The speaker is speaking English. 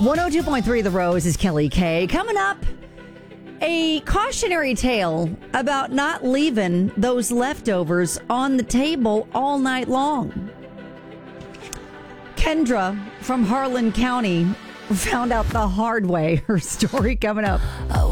102.3 The Rose is Kelly K. Coming up, a cautionary tale about not leaving those leftovers on the table all night long. Kendra from Harlan County found out the hard way. Her story coming up.